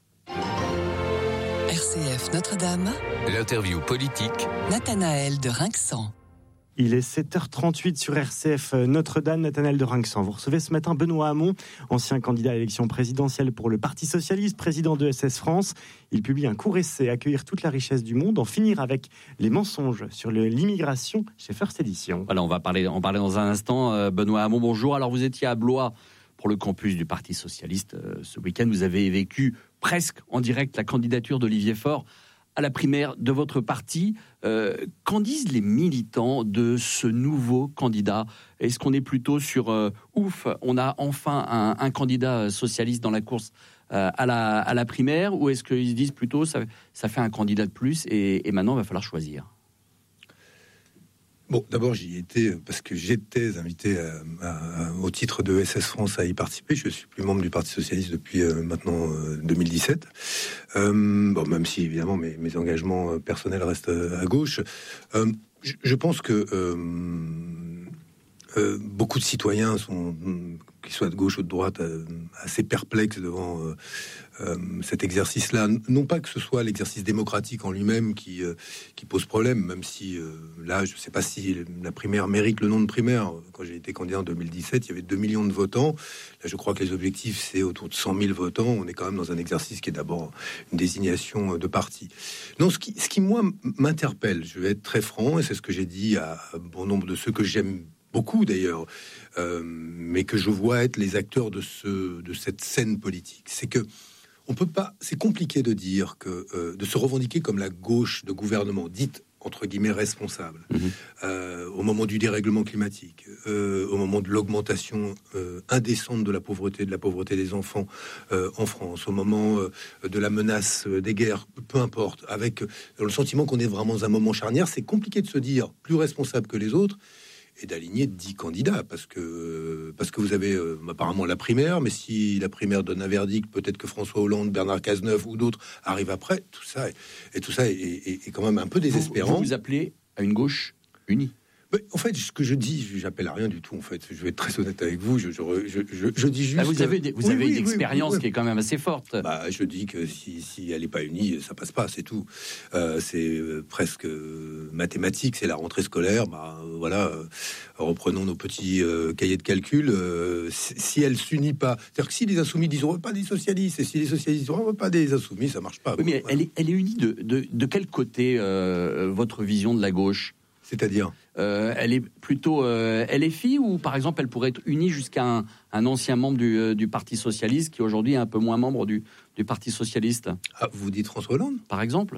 RCF Notre-Dame. L'interview politique. Nathanaël de Rinxan. Il est 7h38 sur RCF Notre-Dame, Nathanaël de Rinxan. Vous recevez ce matin Benoît Hamon, ancien candidat à l'élection présidentielle pour le Parti Socialiste, président de SS France. Il publie un court essai, Accueillir toute la richesse du monde, en finir avec les mensonges sur l'immigration chez First Edition. Voilà, on va en parler dans un instant. Benoît Hamon, bonjour. Alors vous étiez à Blois pour le campus du Parti Socialiste. Ce week-end, vous avez vécu presque en direct la candidature d'Olivier Faure à la primaire de votre parti. Qu'en disent les militants de ce nouveau candidat ? Est-ce qu'on est plutôt sur ouf, on a enfin un candidat socialiste dans la course à la primaire, ou est-ce qu'ils se disent plutôt ça fait un candidat de plus et maintenant il va falloir choisir ? Bon, d'abord, j'y étais parce que j'étais invité au titre de SS France à y participer. Je suis plus membre du Parti Socialiste depuis maintenant 2017. Même si, évidemment, mes engagements personnels restent à gauche. Je pense que beaucoup de citoyens qu'ils soient de gauche ou de droite, assez perplexes devant cet exercice-là. Non pas que ce soit l'exercice démocratique en lui-même qui pose problème, même si là, je ne sais pas si la primaire mérite le nom de primaire. Quand j'ai été candidat en 2017, il y avait 2 millions de votants. Là, je crois que les objectifs, c'est autour de 100 000 votants. On est quand même dans un exercice qui est d'abord une désignation de parti. Non, ce qui moi, m'interpelle, je vais être très franc, et c'est ce que j'ai dit à bon nombre de ceux que j'aime beaucoup d'ailleurs, mais que je vois être les acteurs de cette scène politique. C'est que on peut pas. C'est compliqué de dire que de se revendiquer comme la gauche de gouvernement dite entre guillemets responsable au moment du dérèglement climatique, au moment de l'augmentation indécente de la pauvreté des enfants en France, au moment de la menace des guerres, peu importe, avec le sentiment qu'on est vraiment dans un moment charnière. C'est compliqué de se dire plus responsable que les autres et d'aligner 10 candidats, parce que vous avez apparemment la primaire, mais si la primaire donne un verdict, peut-être que François Hollande, Bernard Cazeneuve ou d'autres arrivent après. Tout ça est quand même un peu désespérant. Vous appelez à une gauche unie. En fait, ce que je dis, j'appelle à rien du tout. En fait, je vais être très honnête avec vous. Je dis juste. Vous avez une expérience qui est quand même assez forte. Je dis que si elle n'est pas unie, ça passe pas. C'est tout. C'est presque mathématique. C'est la rentrée scolaire. Voilà. Reprenons nos petits cahiers de calcul. Si elle s'unit pas, c'est-à-dire que si les insoumis disent on veut pas des socialistes, et si les socialistes disent on veut pas des insoumis, ça marche pas. Oui, mais voilà. Elle est unie de quel côté votre vision de la gauche ? C'est-à-dire elle est plutôt LFI, ou par exemple elle pourrait être unie jusqu'à un ancien membre du Parti Socialiste qui aujourd'hui est un peu moins membre du Parti Socialiste. Ah, vous dites François Hollande, par exemple?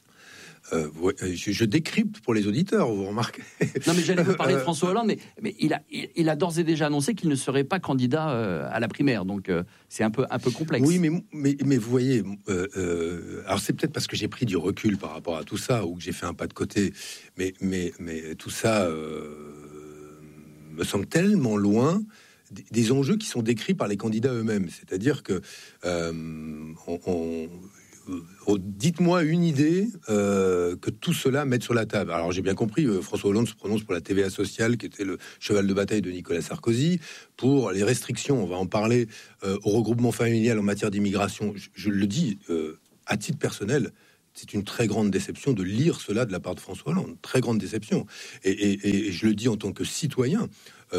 Je décrypte pour les auditeurs, vous remarquez. Non, mais j'allais vous parler de François Hollande, mais il a d'ores et déjà annoncé qu'il ne serait pas candidat à la primaire, donc c'est un peu complexe. Oui, mais vous voyez, alors c'est peut-être parce que j'ai pris du recul par rapport à tout ça, ou que j'ai fait un pas de côté, mais tout ça me semble tellement loin des enjeux qui sont décrits par les candidats eux-mêmes. C'est-à-dire que dites-moi une idée que tout cela mette sur la table. Alors j'ai bien compris, François Hollande se prononce pour la TVA sociale, qui était le cheval de bataille de Nicolas Sarkozy, pour les restrictions, on va en parler, au regroupement familial en matière d'immigration. Je le dis à titre personnel, c'est une très grande déception de lire cela de la part de François Hollande, très grande déception. Et je le dis en tant que citoyen,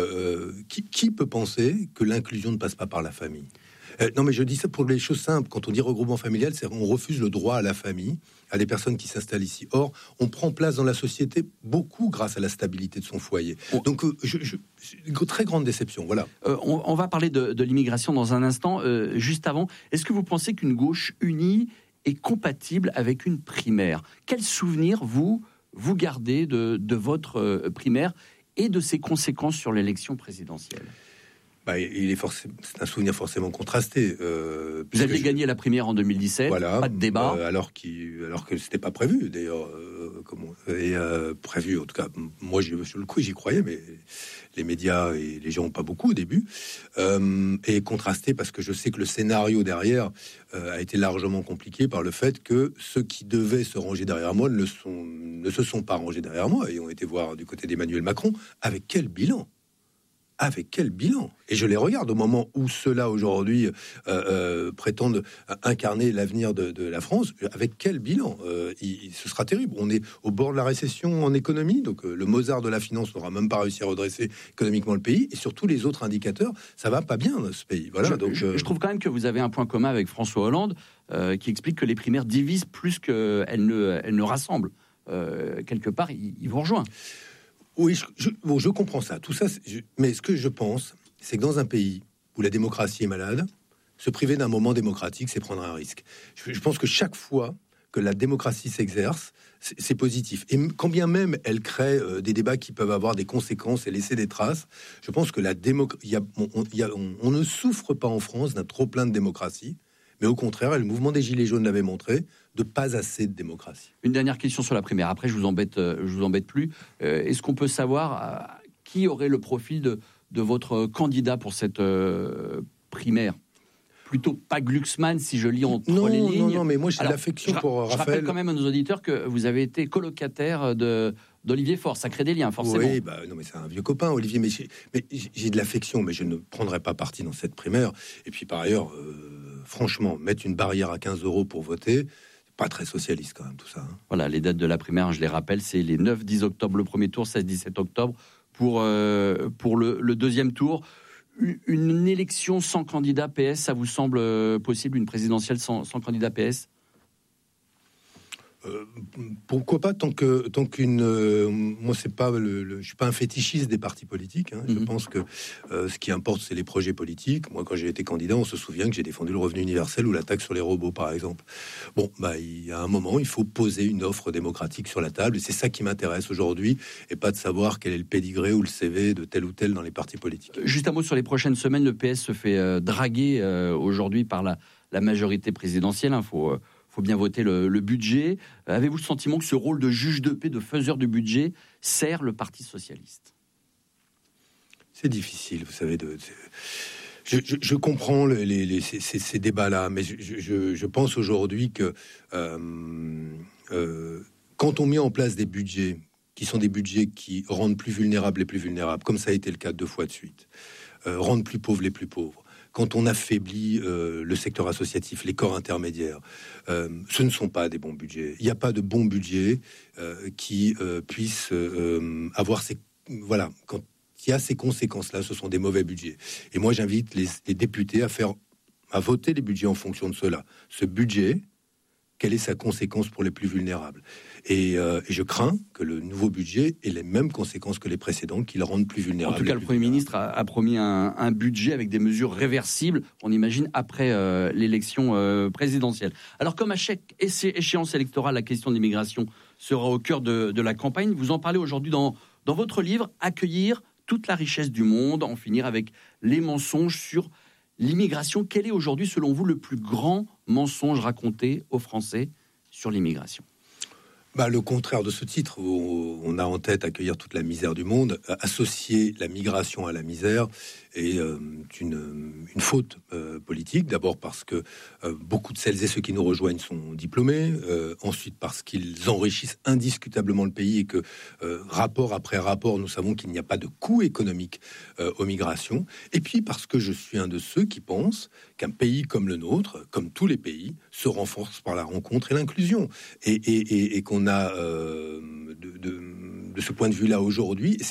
qui peut penser que l'inclusion ne passe pas par la famille ? Non, mais je dis ça pour les choses simples. Quand on dit regroupement familial, c'est on refuse le droit à la famille, à des personnes qui s'installent ici. Or, on prend place dans la société beaucoup grâce à la stabilité de son foyer. Donc, une très grande déception, voilà. On va parler de l'immigration dans un instant. Juste avant, est-ce que vous pensez qu'une gauche unie est compatible avec une primaire ? Quel souvenir vous gardez de votre primaire et de ses conséquences sur l'élection présidentielle ? C'est un souvenir forcément contrasté. Vous aviez gagné la primaire en 2017, voilà, pas de débat. Alors que c'était pas prévu, d'ailleurs. Prévu, en tout cas, moi, sur le coup, j'y croyais, mais les médias et les gens n'ont pas beaucoup au début. Et contrasté parce que je sais que le scénario derrière a été largement compliqué par le fait que ceux qui devaient se ranger derrière moi ne se sont pas rangés derrière moi et ont été voir du côté d'Emmanuel Macron. Avec quel bilan ? Et je les regarde au moment où ceux-là aujourd'hui prétendent incarner l'avenir de la France. Avec quel bilan ? Ce sera terrible. On est au bord de la récession en économie, donc le Mozart de la finance n'aura même pas réussi à redresser économiquement le pays. Et sur tous les autres indicateurs, ça va pas bien dans ce pays. Voilà. Je trouve quand même que vous avez un point commun avec François Hollande qui explique que les primaires divisent plus qu'elles ne rassemblent. Quelque part, il vous rejoint. Oui, je comprends ça. Tout ça, mais ce que je pense, c'est que dans un pays où la démocratie est malade, se priver d'un moment démocratique, c'est prendre un risque. Je pense que chaque fois que la démocratie s'exerce, c'est positif. Et quand bien même elle crée des débats qui peuvent avoir des conséquences et laisser des traces, je pense que on ne souffre pas en France d'un trop plein de démocratie, mais au contraire, et le mouvement des Gilets jaunes l'avait montré, de pas assez de démocratie. Une dernière question sur la primaire. Après, je vous embête plus. Est-ce qu'on peut savoir qui aurait le profil de votre candidat pour cette primaire ? Plutôt pas Glucksmann, si je lis entre les lignes. Non, mais moi j'ai de l'affection pour Raphaël. Je rappelle quand même à nos auditeurs que vous avez été colocataire d'Olivier Faure. Ça crée des liens, forcément. Oui, non, mais c'est un vieux copain, Olivier. Mais j'ai de l'affection, mais je ne prendrai pas parti dans cette primaire. Et puis par ailleurs, franchement, mettre une barrière à 15 € pour voter, pas très socialiste quand même, tout ça. Voilà, les dates de la primaire, je les rappelle, c'est les 9-10 octobre le premier tour, 16-17 octobre pour le deuxième tour. Une élection sans candidat PS, ça vous semble possible, une présidentielle sans candidat PS ? Pourquoi pas, tant qu'une moi c'est pas je suis pas un fétichiste des partis politiques, hein. Je pense que ce qui importe c'est les projets politiques. Moi quand j'ai été candidat, on se souvient que j'ai défendu le revenu universel ou la taxe sur les robots par exemple. Il y a un moment il faut poser une offre démocratique sur la table et c'est ça qui m'intéresse aujourd'hui et pas de savoir quel est le pédigré ou le CV de tel ou tel dans les partis politiques. Juste un mot sur les prochaines semaines, le PS se fait draguer aujourd'hui par la majorité présidentielle, hein. Faut bien voter le budget. Avez-vous le sentiment que ce rôle de juge de paix, de faiseur du budget, sert le Parti socialiste ? C'est difficile, vous savez. Je comprends ces débats-là, mais je pense aujourd'hui que quand on met en place des budgets qui sont des budgets qui rendent plus vulnérables les plus vulnérables, comme ça a été le cas 2 fois de suite, rendent plus pauvres les plus pauvres, quand on affaiblit le secteur associatif, les corps intermédiaires, ce ne sont pas des bons budgets. Il n'y a pas de bons budgets qui puissent avoir ces... Voilà, quand il y a ces conséquences-là, ce sont des mauvais budgets. Et moi, j'invite les députés à voter les budgets en fonction de cela. Ce budget, quelle est sa conséquence pour les plus vulnérables ? Et je crains que le nouveau budget ait les mêmes conséquences que les précédents, qui le rendent plus vulnérables. En tout cas, le Premier ministre a promis un budget avec des mesures réversibles, on imagine, après l'élection présidentielle. Alors, comme à chaque échéance électorale, la question de l'immigration sera au cœur de la campagne. Vous en parlez aujourd'hui dans votre livre « Accueillir toute la richesse du monde, en finir avec les mensonges sur l'immigration ». Quel est aujourd'hui, selon vous, le plus grand mensonge raconté aux Français sur l'immigration ? Le contraire de ce titre, où on a en tête accueillir toute la misère du monde, associer la migration à la misère est une faute politique. D'abord parce que beaucoup de celles et ceux qui nous rejoignent sont diplômés, ensuite parce qu'ils enrichissent indiscutablement le pays et que rapport après rapport, nous savons qu'il n'y a pas de coût économique aux migrations, et puis parce que je suis un de ceux qui pensent qu'un pays comme le nôtre, comme tous les pays, se renforce par la rencontre et l'inclusion, et qu'on a de ce point de vue-là aujourd'hui,